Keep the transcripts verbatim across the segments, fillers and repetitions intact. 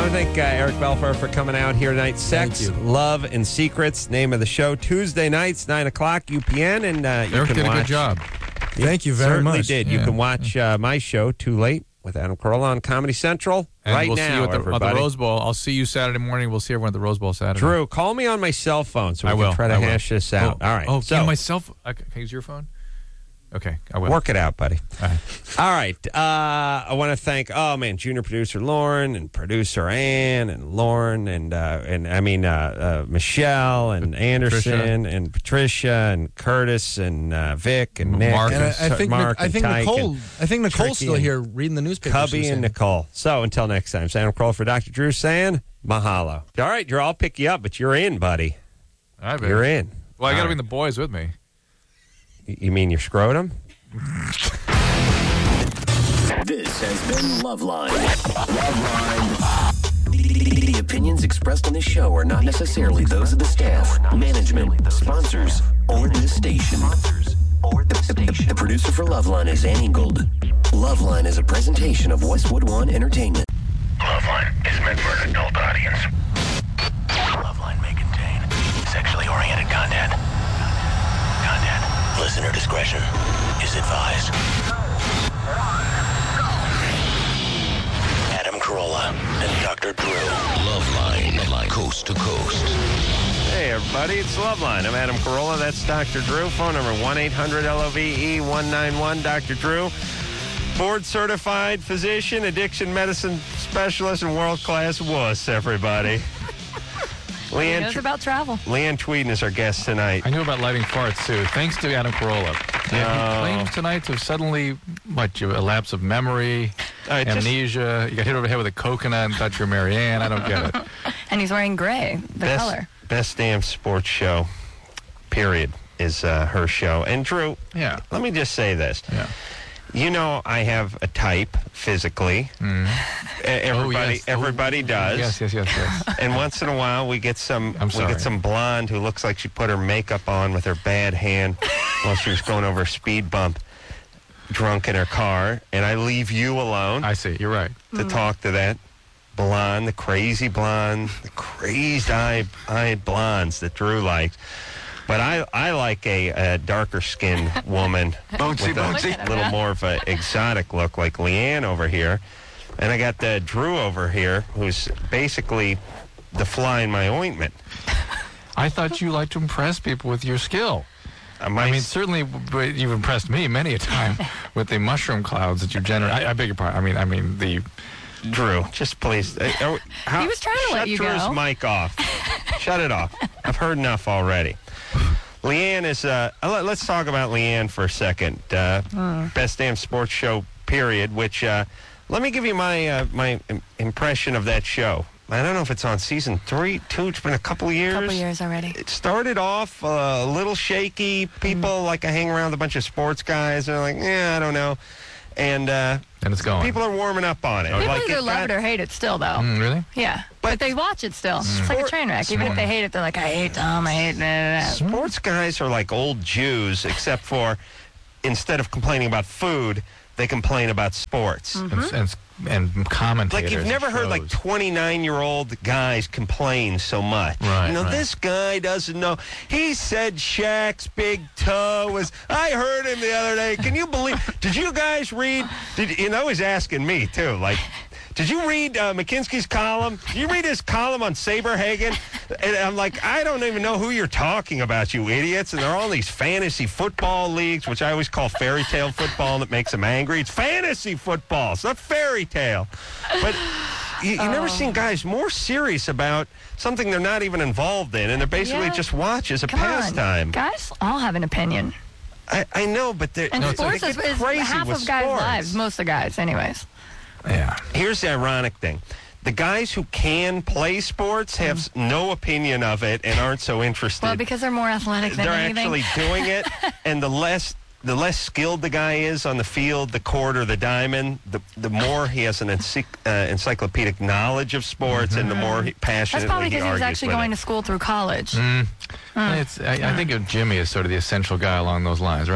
want to thank uh, Eric Belfer for coming out here tonight. Sex, Love, and Secrets, name of the show. Tuesday nights, nine o'clock, U P N. And uh, you Eric can did watch, a good job. Thank you very certainly much. did. Yeah. You can watch uh, my show, Too Late, with Adam Carolla on Comedy Central And right we'll now, see you at the, at everybody. the Rose Bowl. I'll see you Saturday morning. We'll see everyone at the Rose Bowl Saturday. Drew, call me on my cell phone so we I can will. try to I will. hash this out. Oh, All right. Oh, so, you know, myself. Uh, can I use your phone? Okay, I will. work it out, buddy. All right. All right. Uh, I want to thank, oh, man, junior producer Lauren and producer Ann and Lauren and, uh, and I mean, uh, uh, Michelle and Anderson and Patricia and Curtis and uh, Vic and Nick. Mark. And I, I and think Mark I and think Tyke Nicole. and I think Nicole's Tricky still and here reading the newspaper. Cubby she's and saying. Nicole. So until next time, Sam Kroll for Doctor Drew saying mahalo. All right, Drew, I'll pick you up, but you're in, buddy. All right, baby. You're in. Well, I got to All bring right. the boys with me. You mean your scrotum? This has been Loveline. Loveline. The, the opinions expressed on this show are not necessarily those of the staff, management, sponsors, or the station. The, the, the producer for Loveline is Ann Ingold. Loveline is a presentation of Westwood One Entertainment. Loveline is meant for an adult audience. Loveline may contain sexually oriented content. Content. Listener discretion is advised. Adam Carolla and Doctor Drew. Loveline, coast to coast. Hey, everybody, it's Loveline. I'm Adam Carolla. That's Doctor Drew. Phone number one eight hundred L O V E one nine one. Doctor Drew, board-certified physician, addiction medicine specialist, and world-class wuss, everybody. He Leanne, knows about travel. Leanne Tweeden is our guest tonight. I knew about lighting farts, too, thanks to Adam Carolla. Yeah, he claims tonight to suddenly, what, you a lapse of memory, All right, just- amnesia. You got hit over the head with a coconut and thought you're Mary Ann. I don't get it. And he's wearing gray, the best, color. Best damn sports show, period, is uh, her show. And, Drew, Yeah. let me just say this. Yeah. You know I have a type physically. Mm. E- Everybody, Oh, yes. everybody Oh, does. Yes, yes, yes, yes. And once in a while, we get some. I'm we sorry. get some blonde who looks like she put her makeup on with her bad hand while she was going over a speed bump, drunk in her car. And I leave you alone I see. You're right. to talk to that blonde, the crazy blonde, the crazed-eyed eyed blondes that Drew likes. But I, I like a, a darker-skinned woman Bouncy, with a bouncy. little more of an exotic look, like Leanne over here. And I got the Drew over here, who's basically the fly in my ointment. I thought you liked to impress people with your skill. Uh, my I mean, certainly w- you've impressed me many a time with the mushroom clouds that you generate. I, I beg your pardon. I mean, I mean the. Drew, just please. Uh, uh, how, He was trying to shut let you Drew's go. mic off. Shut it off. I've heard enough already. Leanne is. Uh, let, let's talk about Leanne for a second. Uh, Best damn sports show, period. Which uh, let me give you my uh, my im- impression of that show. I don't know if it's on season three, two. It's been a couple of years. Couple years already. It started off uh, a little shaky. People like I hang around with a bunch of sports guys. They're like, yeah, I don't know, and uh, And it's going. people are warming up on it. People Like, either it love got- it or hate it still, though. Mm, really? Yeah. But- But, they watch it still. It's like a Sport- train wreck. Even if they hate it, they're like, I hate Tom, I hate... Blah, blah, blah. Sports guys are like old Jews, except for instead of complaining about food, they complain about sports. Mm-hmm. And, and, and commentators. Like you've never and heard like shows. twenty-nine-year-old guys complain so much. Right, You know, right. this guy doesn't know. He said Shaq's big toe was. I heard him the other day. Can you believe? Did you guys read? Did you know? He's asking me too. Like, did you read uh, McKinsey's column? Did you read his column on Saberhagen? And I'm like, I don't even know who you're talking about, you idiots. And they're all in these fantasy football leagues, which I always call fairy tale football, and it makes them angry. It's fantasy football. It's not fairy tale. But you, you've never seen guys more serious about something they're not even involved in, and they're basically Yeah. just watch as a Come pastime. on. Guys all have an opinion. I, I know, but they're, And they sports get is, is crazy half with of guys' sports. lives. Most of the guys, anyways. Yeah. Here's the ironic thing. The guys who can play sports have s no opinion of it and aren't so interested. Well, because they're more athletic than they're anything. actually doing it, and the less the less skilled the guy is on the field, the court or the diamond, the the more he has an encyc- uh, encyclopedic knowledge of sports, and the more he, passionately That's probably he because he was argues actually with going it. to school through college. Mm. It's, I, I think of Jimmy as sort of the essential guy along those lines, right?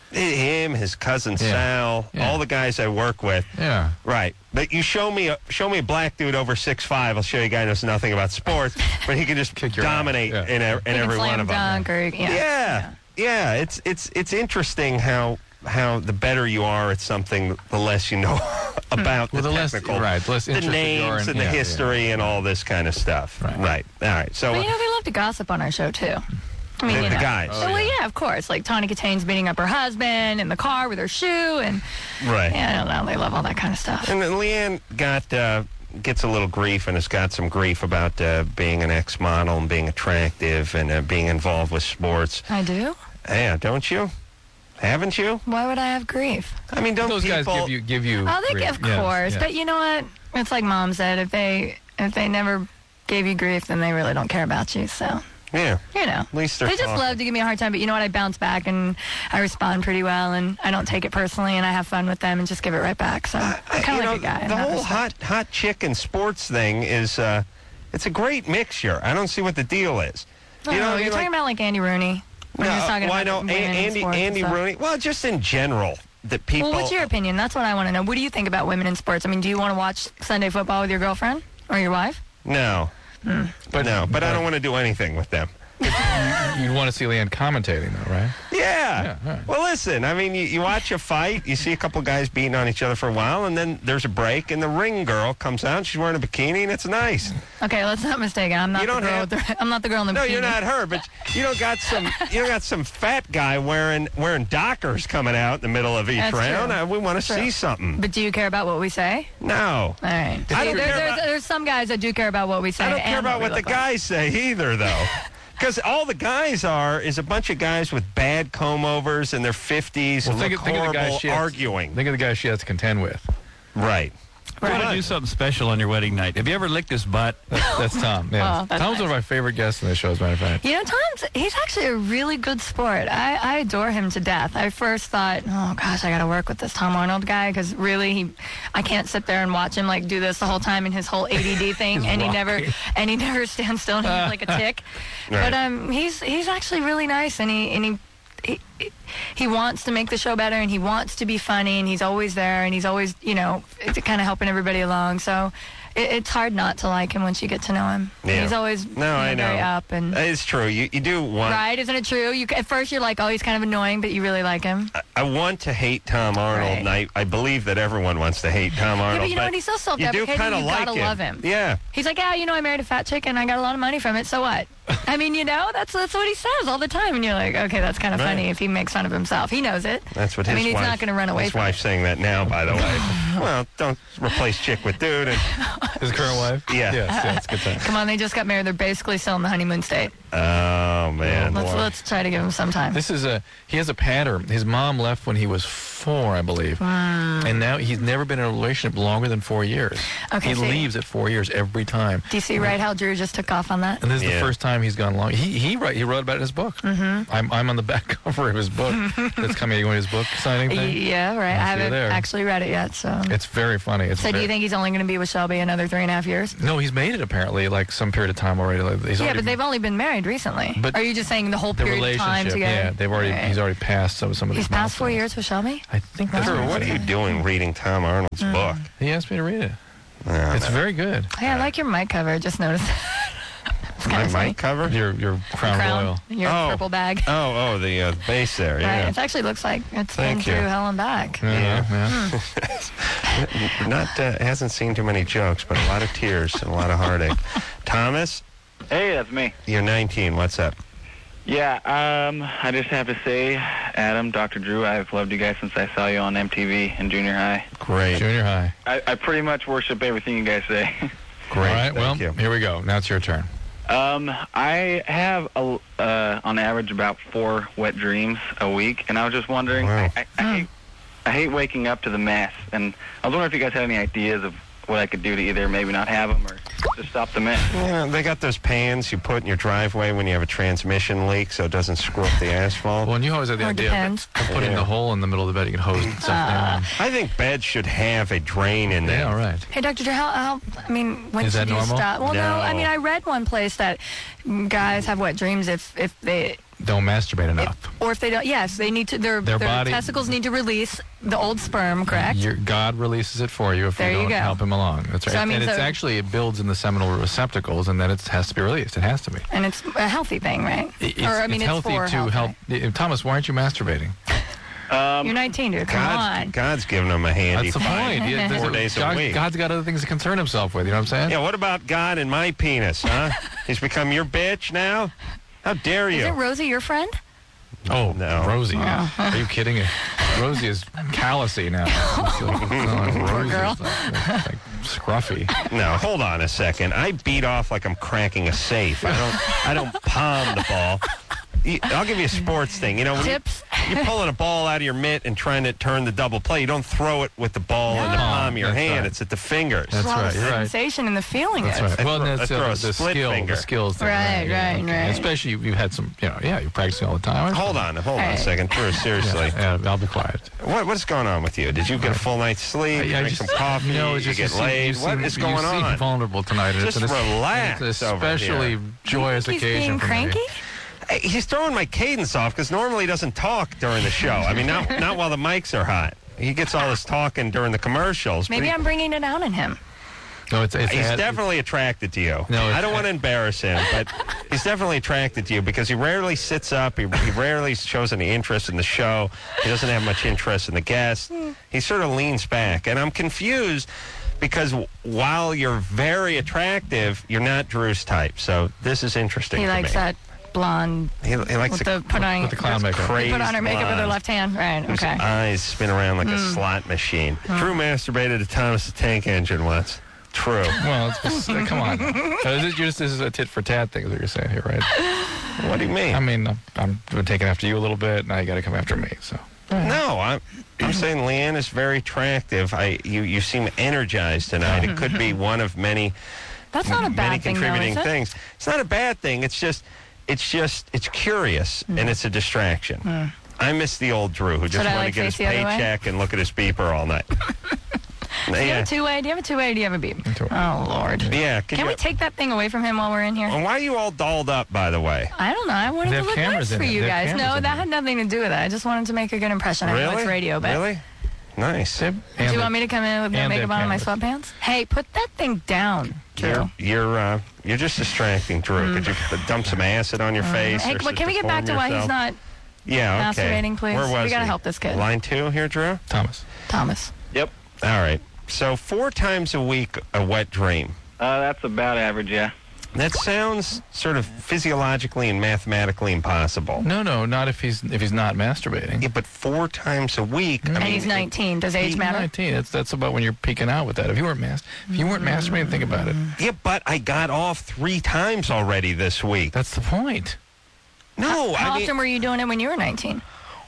Him, his cousin Yeah. Sal, Yeah. all the guys I work with. Yeah. Right. But you show me a show me a black dude over six five, I'll show you a guy who knows nothing about sports, but he can just Kick your dominate ass. Yeah. in, a, in He can every slam one of them. dunk or, yeah. Yeah. Yeah, it's it's it's interesting how how the better you are at something, the less you know about Well, the, the less- technical, right, the less the interested you are names in- and the yeah, yeah. history and all this kind of stuff. Right. Right. All right. So But uh, you know, they love to gossip on our show, too. I mean, The- you the know. guys. So, well, yeah, of course. Like, Tawny Katane's beating up her husband in the car with her shoe, and, right. yeah, I don't know. They love all that kind of stuff. And then Leanne got uh, gets a little grief and has got some grief about uh, being an ex-model and being attractive and uh, being involved with sports. I do? Yeah, don't you? Haven't you? Why would I have grief? I mean, don't Those people... guys give you give you. Oh, they, grief. of Yes, course. yes. But you know what? It's like Mom said. If they if they never gave you grief, then they really don't care about you. So, Yeah. you know. At least they're They just talking. love to give me a hard time. But you know what? I bounce back and I respond pretty well. And I don't take it personally. And I have fun with them and just give it right back. So, I'm I- kind you of know, like a guy. in The that whole respect. hot hot chick and sports thing is... Uh, it's a great mixture. I don't see what the deal is. Oh, you know, you're you're talking like- about like Andy Rooney. When No, you're talking well, I about know women in Andy sports and Andy stuff. Rooney. Well, just in general, that people. Well, what's your opinion? That's what I want to know. What do you think about women in sports? I mean, do you want to watch Sunday football with your girlfriend or your wife? No, But no, but I don't want to do anything with them. You'd want to see Leanne commentating, though, right? Yeah. Yeah, all right. Well, listen. I mean, you, you watch a fight, you see a couple guys beating on each other for a while, and then there's a break, and the ring girl comes out. She's wearing a bikini, and it's nice. Okay, let's not mistake it. I'm not You the don't girl. have- With the, I'm not the girl in the No, bikini. you're not her, but you don't got some. You don't got some fat guy wearing wearing Dockers coming out in the middle of each That's round. true. Uh, we want to True. see something. But do you care about what we say? No. All right. I See, don't there- care there's, about- there's some guys that do care about what we say. I don't care and about we what the look like. guys say either, though. Because all the guys are is a bunch of guys with bad comb-overs in their fifties and think, look of- think of the horrible guy she has, arguing. Think of the guy she has to contend with. Right. We're going to do something special on your wedding night. Have you ever licked his butt? That's, that's Tom. Yeah. Oh, that's Tom's nice. one of my favorite guests in this show, as a matter of fact. You know, Tom's, he's actually a really good sport. I, I adore him to death. I first thought, oh, gosh, I got to work with this Tom Arnold guy because really, he, I can't sit there and watch him, like, do this the whole time in his whole A D D thing, He's and he never rocking. and he never stands still and he's like a tick. Right. But um, he's he's actually really nice, and he and he, he he wants to make the show better, and he wants to be funny, and he's always there, and he's always, you know, kind of helping everybody along. So it, it's hard not to like him once you get to know him. Yeah. He's always No, you know, I know. very up and. It's true. You you do want. Right, isn't it true? You at first you're like, oh, he's kind of annoying, but you really like him. I, I want to hate Tom Arnold, Right. and I, I believe that everyone wants to hate Tom Arnold. Yeah, but you know what? He's so You do self-deprecating. kind of You like gotta him. love him. Yeah. He's like, yeah, you know, I married a fat chick and I got a lot of money from it. So what? I mean, you know, that's that's what he says all the time, and you're like, okay, that's kind of Right. funny if he makes fun of himself. He knows it. That's what his I mean, he's wife, not going to run away his from wife's it. saying that now, by the way. Well, don't replace chick with dude. And, His current wife? Yeah. Yes, yeah, it's a good time. Come on, they just got married. They're basically still in the honeymoon state. oh, man. Let's Boy. let's try to give him some time. This is a, he has a pattern. His mom left when he was four, I believe. And now he's never been in a relationship longer than four years. Okay, He see. leaves at four years every time. Do you see right how Drew just took off on that? And this is Yeah. the first time he's gone long. He he wrote, he wrote about it in his book. Mm-hmm. I'm I'm on the back cover of his book. That's coming to his book signing thing. Yeah, right. I I see you haven't there. actually read it yet. So, It's very funny. It's so do very- you think he's only going to be with Shelby another three and a half years? No, he's made it apparently, like some period of time already. Like, he's Yeah, already, but they've only been married recently. But Are you just saying the whole the period of time relationship. together? Yeah, they've already Right. he's already passed some some of He's these past four milestones. years with Shelby? I think that's Drew, what what are he you said. doing reading Tom Arnold's Mm. book? He asked me to read it. Oh, It's no. very good. Hey, I like your mic cover. I just noticed. It's kind My of funny. mic cover? Your your crown, Crown, royal. your Oh. purple bag. Oh, oh, the uh, base there, Right. yeah. It actually looks like it's Thank been you. through hell and back. Yeah, yeah. Hmm. Not uh, hasn't seen too many jokes, but a lot of tears and a lot of heartache. Thomas, Hey, that's me. you're nineteen. What's up? Yeah, um, I just have to say, Adam, Doctor Drew, I've loved you guys since I saw you on M T V in junior high. Great, Junior high. I, I pretty much worship everything you guys say. great. All right. Thank Well, you. here we go. Now it's your turn. um, I have, a, uh, on average, about four wet dreams a week, and I was just wondering, Wow. I, I, I, hate, I hate waking up to the mess, and I was wondering if you guys had any ideas of what I could do to either maybe not have them or just stop the mess. Yeah, they got those pans you put in your driveway when you have a transmission leak so it doesn't screw up the asphalt. Well, and you always had the Or idea depends. of putting Yeah. the hole in the middle of the bed. You can hose stuff down. I think beds should have a drain in them. Yeah, all right. Hey, Doctor Drew, how, how, I mean, when Is that should you normal? stop? Well, no. No. I mean, I read one place that guys have wet dreams if, if they don't masturbate enough. Or if they don't, yes, they need to. Their Their their, body- testicles need to release the old sperm. Correct. Your, God releases it for you if There you you don't go. help him along. That's right. So, I mean, and it's so- actually, it builds in the seminal receptacles, and then it has to be released. It has to be. And it's a healthy thing, right? It- It's, or I mean, it's it's, healthy for to health, help. right? Thomas, why aren't you masturbating? Um, You're nineteen, dude. Come God's, on. God's giving him a handy That's the five. point. Yeah, Four there's- days a God, week. God's got other things to concern himself with. You know what I'm saying? Yeah, what about God and my penis, huh? He's become your bitch now? How dare you? Isn't Rosie your friend? Oh, No. Rosie. Are you kidding? Rosie is callousy now. It's like, oh, Poor Rosie girl. is like, like, like scruffy. No, hold on a second. I beat off like I'm cracking a safe. I don't I don't palm the ball. You- I'll give you a sports thing. You know, when you, Tips? you're pulling a ball out of your mitt and trying to turn the double play, you don't throw it with the ball in the No. palm of your That's hand. right. It's at the fingers. That's There's a lot right, of you're right. sensation and the feeling That's of it. right. I Well, throw- that's I throw uh, a the split skill, finger. the skills. thing, Right, yeah, right, okay. right. Especially you've had some, you know, yeah, you're practicing all the time. Hold on, hold on All a right. second. Drew, seriously. Yeah, yeah, I'll be quiet. What, what's going on with you? Did you get a full night's sleep? I- I drink just- some coffee? No, it's you just get you seem- laid? you what seem- is you going seem on? vulnerable tonight. and Just it's an, relax It's an over especially here. joyous He's occasion being for me. cranky? Hey, he's throwing my cadence off because normally he doesn't talk during the show. I mean, not not while the mics are hot. He gets all this talking during the commercials. but Maybe he- I'm bringing it out in him. No, it's, it's He's had- definitely attracted to you. No, I it's- don't want to embarrass him, but he's definitely attracted to you because he rarely sits up. He, he rarely shows any interest in the show. He doesn't have much interest in the guests. He sort of leans back. And I'm confused because w- while you're very attractive, you're not Drew's type. So this is interesting He to likes me. that blonde He, he likes with to the put on with the clown makeup. crazy put on her makeup with her blonde. left hand. Right. Whose Okay. eyes spin around like a slot machine. Drew masturbated to Thomas the Tank Engine once. True. Well, it's just, uh, come on. So is it just this is a tit for tat thing is what you're saying here, right? What do you mean? I mean, I'm, I'm been taking after you a little bit. Now you got to come after me. So No, I'm, I'm saying Leanne is very attractive. I you, you seem energized tonight. It could be one of many That's not a many bad thing, though, contributing is it? things. It's not a bad thing. It's just it's just it's curious and it's a distraction. I miss the old Drew who just Should I, wanted like, to get his face the other way? paycheck and look at his beeper all night. Do you yeah. have a two-way? Do you have a two-way or do you have a beep? Two-way. Oh, Lord. Yeah. Can Can you, we take that thing away from him while we're in here? and why are you all dolled up, by the way? I don't know. I wanted They to have look cameras nice in for it. you They have guys. cameras No, in that it. had nothing to do with it. I just wanted to make a good impression. I know Really? it's radio, but Really? Nice. Tip, do and you the- want me to come in with no and makeup the on and my cameras. sweatpants? Hey, put that thing down, Drew. You're you're, uh, you're just distracting, Drew. Could you dump some acid on your face? Mm. Hey, or but can we get back to deform why he's yourself? not Yeah, okay. masturbating, please? Where was We gotta he? help this kid. Line two here, Drew? Thomas. Thomas? Yep. All right. So four times a week, a wet dream. Uh, that's about average, yeah. That sounds sort of physiologically and mathematically impossible. No, no, not if he's if he's not masturbating. Yeah, but four times a week. I And mean, he's nineteen. Does age He's matter? nineteen. That's that's about when you're peeking out with that. If you weren't mas- if you weren't masturbating, think about it. Yeah, but I got off three times already this week. That's the point. No, How I mean, often were you doing it when you were nineteen?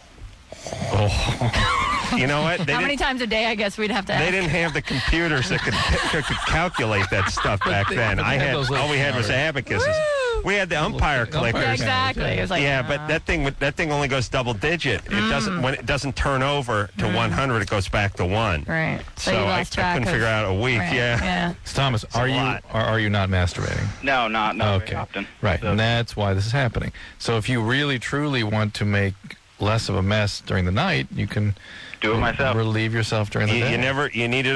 you know what? They How many didn't- times a day, I guess we'd have to They ask. didn't have the computers that could, that could calculate that stuff back they- then. but they I had had those little all we had was counters. abacuses. We had the umpire Umpire clickers. Yeah, exactly. It was like, yeah, uh, but that thing that thing only goes double digit. It Mm. doesn't when it doesn't turn over to one hundred. It goes back to one. Right. So, So, you I, lost I track couldn't of, figure out a week. Right, Yeah. Yeah. So, Thomas, are a you lot. are, are you not masturbating? No, not, not okay. very often. Right, So- and that's why this is happening. So if you really truly want to make less of a mess during the night, you can Do it myself. relieve yourself during the You, day. you never you needed